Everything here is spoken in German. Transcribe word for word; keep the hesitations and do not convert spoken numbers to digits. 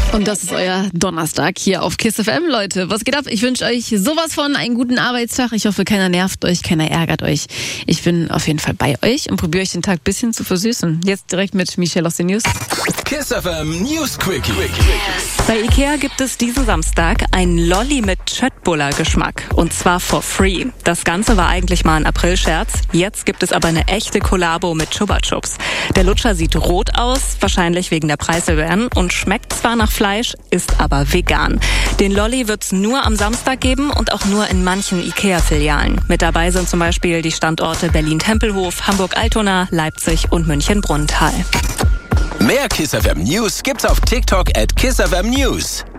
Und das ist euer Donnerstag hier auf KISS F M, Leute. Was geht ab? Ich wünsche euch sowas von einen guten Arbeitstag. Ich hoffe, keiner nervt euch, keiner ärgert euch. Ich bin auf jeden Fall bei euch und probiere euch den Tag ein bisschen zu versüßen. Jetzt direkt mit Michelle aus den News. KISS F M News Quickie. Bei Ikea gibt es diesen Samstag ein Lolli mit Chöttbuller-Geschmack. Und zwar for free. Das Ganze war eigentlich mal ein Aprilscherz. Jetzt gibt es aber eine echte Kollabo mit Chupa Chups. Der Lutscher sieht rot aus, wahrscheinlich wegen der Preiserhöhung, und schmeckt zwar nach Fleisch, ist aber vegan. Den Lolli wird's nur am Samstag geben und auch nur in manchen Ikea-Filialen. Mit dabei sind zum Beispiel die Standorte Berlin-Tempelhof, Hamburg-Altona, Leipzig und München-Brunnthal. Mehr KISS F M News gibt's auf TikTok at KISS F M News.